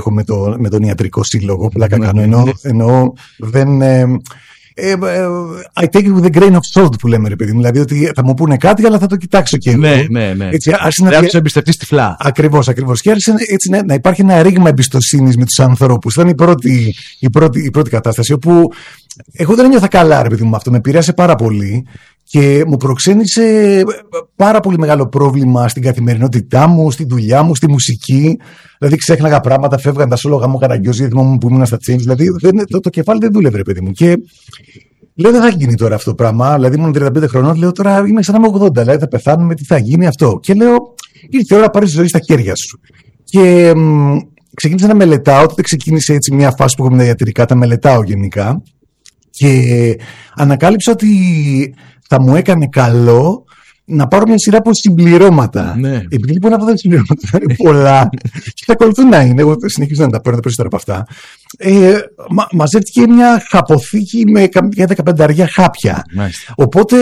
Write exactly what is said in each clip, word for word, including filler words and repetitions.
έχω με, το, με τον ιατρικό σύλλογο, πλάκα κάνω, εννοώ, εννοώ δεν... Ε, Ε, ε, I take it with a grain of salt που λέμε, ρε παιδί μου. Δηλαδή ότι θα μου πούνε κάτι, αλλά θα το κοιτάξω και εγώ. Ναι, ναι, ναι. Έτσι, δεν θα του εμπιστευτεί τυφλά. Ακριβώς, ακριβώς. Και άρχισε έτσι, να, να υπάρχει ένα ρήγμα εμπιστοσύνης με τους ανθρώπους. Ήταν η πρώτη, η, πρώτη, η πρώτη κατάσταση, όπου εγώ δεν ένιωθα καλά, ρε παιδί μου, αυτό. Με επηρέασε πάρα πολύ και μου προξένησε πάρα πολύ μεγάλο πρόβλημα στην καθημερινότητά μου, στη δουλειά μου, στη μουσική. Δηλαδή ξέχναγα πράγματα, φεύγαν τα σόλογα μου καραγκιόζη, γιατί θυμόμουν που ήμουν στα change. Δηλαδή δεν, το, το κεφάλι δεν δούλευε, ρε παιδί μου. Και λέω δεν θα γίνει τώρα αυτό το πράγμα. Δηλαδή ήμουν τριάντα πέντε χρονών, λέω τώρα είμαι σαν να είμαι ογδόντα. Δηλαδή θα πεθάνουμε, τι θα γίνει αυτό. Και λέω ήρθε η ώρα να πάρεις τη ζωή στα χέρια σου. Και μ, ξεκίνησα να μελετάω. Τότε ξεκίνησε έτσι μια φάση που έχω με τα ιατρικά, τα μελετάω γενικά. Και ανακάλυψα ότι θα μου έκανε καλό να πάρω μια σειρά από συμπληρώματα. Ναι. Επειδή λοιπόν αυτά τα συμπληρώματα είναι πολλά και θα ακολουθούν να είναι, εγώ συνεχίζω να τα παίρνω περισσότερα από αυτά. Ε, μα, μαζεύτηκε μια χαποθήκη με μια δεκαπενταριά χάπια. Μάλιστα. Οπότε,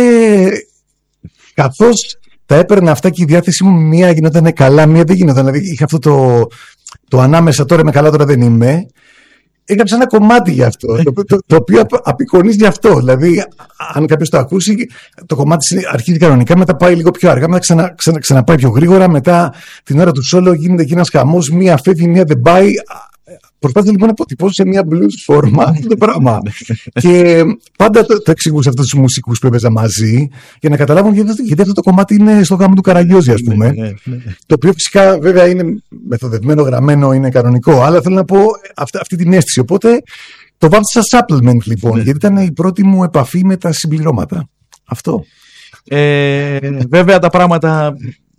καθώς τα έπαιρνα αυτά και η διάθεσή μου μία γινόταν καλά, μία δεν γινόταν. Δηλαδή είχα αυτό το, το ανάμεσα, τώρα είμαι καλά, τώρα δεν είμαι. Έγραψα ένα κομμάτι γι' αυτό, το, το, το οποίο απεικονίζει γι' αυτό. Δηλαδή, αν κάποιος το ακούσει, το κομμάτι αρχίζει κανονικά, μετά πάει λίγο πιο αργά, μετά ξανα, ξανα, ξαναπάει πιο γρήγορα. Μετά την ώρα του σόλο γίνεται εκεί ένας χαμός, μία φεύγει, μία δεν πάει. Προσπάθησα λοιπόν να αποτυπώσω σε μια blues φόρμα αυτό το πράγμα. Και πάντα το, το εξηγούσα αυτούς τους μουσικούς που έπαιζα μαζί, για να καταλάβουν γιατί, γιατί αυτό το κομμάτι είναι στο γάμο του Καραγκιόζη, ας πούμε. Ναι, ναι, ναι. Το οποίο φυσικά βέβαια είναι μεθοδευμένο, γραμμένο, είναι κανονικό, αλλά θέλω να πω αυτή, αυτή την αίσθηση. Οπότε το βάζω σαν supplement λοιπόν, ναι. Γιατί ήταν η πρώτη μου επαφή με τα συμπληρώματα. Αυτό. Ε, βέβαια τα πράγματα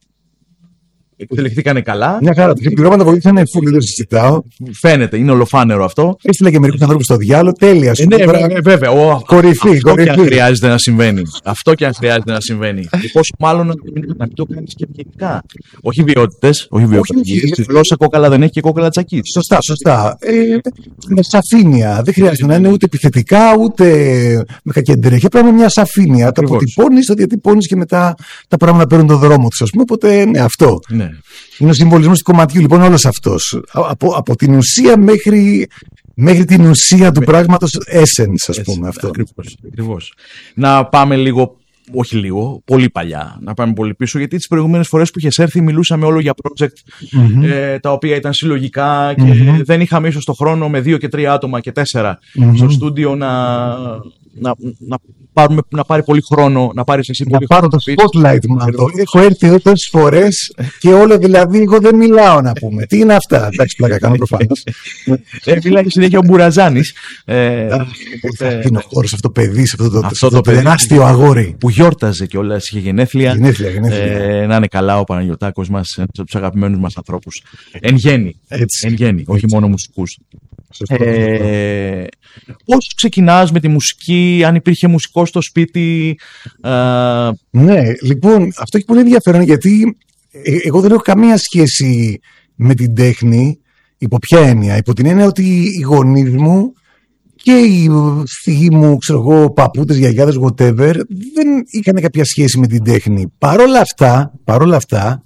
εξελιχθήκανε καλά. Μια χαρά. Τα συμπληρώματα βοήθησαν εφού, δεν το συζητάω. Φαίνεται, είναι ολοφάνερο αυτό. Έστειλε και μερικούς ανθρώπους στο διάλογο, τέλεια. Ε, ναι, βέβαια. βέβαια. Ο, κορυφή, αυτό κορυφή. Και αν χρειάζεται να συμβαίνει. Αυτό και αν χρειάζεται να συμβαίνει. Και πόσο μάλλον να μην το κάνεις και ευγενικά. Όχι βιότητες, όχι βιότητες. Στη γλώσσα κόκαλα δεν έχει και κόκαλα τσακί. Σωστά, σωστά. Ε, με σαφήνεια. Δεν χρειάζεται να είναι ούτε επιθετικά, ούτε με κακεντρέχεια. Πρέπει να είναι μια σαφήνεια. Το αποτυπώνεις, το διατυπώνεις και μετά τα πράγματα παίρνουν τον δρόμο τους, ας πούμε. Οπότε, ναι, αυτό. Ναι. Είναι ο συμβολισμός του κομματιού, λοιπόν, όλος αυτός. Από, από την ουσία μέχρι, μέχρι την ουσία του πράγματος, essence, ας πούμε. Αυτό. Ακριβώς, ακριβώς. Να πάμε λίγο, όχι λίγο, πολύ παλιά, να πάμε πολύ πίσω, γιατί τις προηγούμενες φορές που είχες έρθει μιλούσαμε όλο για project mm-hmm. ε, τα οποία ήταν συλλογικά και mm-hmm. δεν είχαμε ίσως το χρόνο με δύο και τρία άτομα και τέσσερα mm-hmm. στο στούντιο να, να, να, πάρουμε, να πάρει πολύ χρόνο, να πάρεις εσύ πολύ να χρόνο. Να πάρω το spotlight μου. Έχω έρθει εδώ τόσες φορές και όλο δηλαδή εγώ δεν μιλάω να πούμε. Τι είναι αυτά. Εντάξει, πλάκα κάνω προφανώς. ε, μιλάει συνέχεια ο Μπουραζάνης. Είναι ο χώρος αυτό το παιδί, αυτό το τεράστιο αγόρι. Που γιόρταζε κιόλας, είχε γενέθλια. Γενέθλια, γενέθλια. Ε, να είναι καλά ο Παναγιωτάκος μας, ένας από τους αγαπημένους μας ανθρώπους. Εν γέννη. Εν γέννη, όχι μόνο μουσικούς. Ε, πώς ξεκινάς με τη μουσική, αν υπήρχε μουσικό στο σπίτι? Α... Ναι, λοιπόν, αυτό έχει πολύ ενδιαφέρον, γιατί ε, εγώ δεν έχω καμία σχέση με την τέχνη. Υπό ποια έννοια? Υπό την έννοια ότι οι γονείς μου και οι θείοι μου, ξέρω εγώ, παππούτες, γιαγιάδες, whatever, δεν είχαν κάποια σχέση με την τέχνη. Παρόλα αυτά, παρόλα αυτά,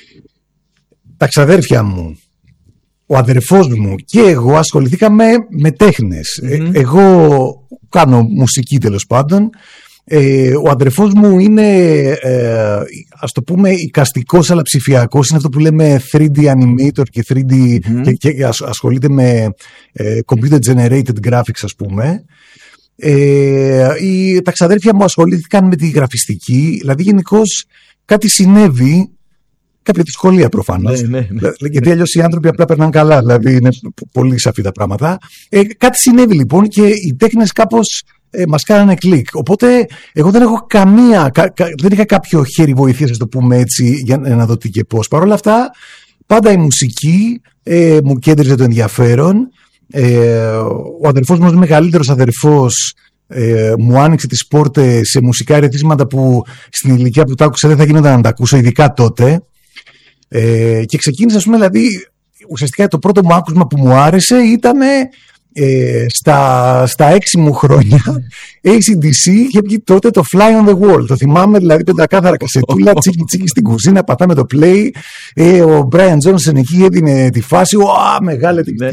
τα ξαδέρφια μου, ο αδερφός μου και εγώ ασχοληθήκαμε με τέχνες. Mm-hmm. Ε, εγώ κάνω μουσική τέλος πάντων. Ε, ο αδερφός μου είναι, ε, ας το πούμε, εικαστικός αλλά ψηφιακός. Είναι αυτό που λέμε θρι ντι animator και, θρι ντι, mm-hmm. και, και ασχολείται με ε, computer generated graphics, ας πούμε. Ε, οι, τα ξαδέρφια μου ασχολήθηκαν με τη γραφιστική. Δηλαδή γενικώς κάτι συνέβη. Κάποια τη σχολεία προφανώς. Ναι, ναι, ναι. Γιατί αλλιώς οι άνθρωποι απλά περνάνε καλά. Δηλαδή είναι πολύ σαφή τα πράγματα. Ε, κάτι συνέβη λοιπόν και οι τέχνες κάπως ε, μας κάνανε κλικ. Οπότε εγώ δεν έχω καμία, κα, κα, δεν είχα κάποιο χέρι βοηθείας, ας το πούμε έτσι, για να δω τι και πώς. Παρ' όλα αυτά, πάντα η μουσική ε, μου κέντριζε το ενδιαφέρον. Ε, ο αδερφός μου, ο μεγαλύτερος αδερφός, Ε, μου άνοιξε τις πόρτες σε μουσικά ερεθίσματα που στην ηλικία που τα άκουσα δεν θα γίνονταν να τα ακούσω, ειδικά τότε. Ε, και ξεκίνησα, ας πούμε, δηλαδή, ουσιαστικά το πρώτο μου άκουσμα που μου άρεσε ήταν ε, στα, στα έξι μου χρόνια έι σι ντι σι είχε βγει τότε το Fly on the Wall. Το θυμάμαι, δηλαδή, πεντακάθαρα κασετούλα, τσίκι τσίκι στην κουζίνα, πατάμε το play. Ε, ο Brian Johnson εκεί έδινε τη φάση. Ουα, μεγάλη, τι,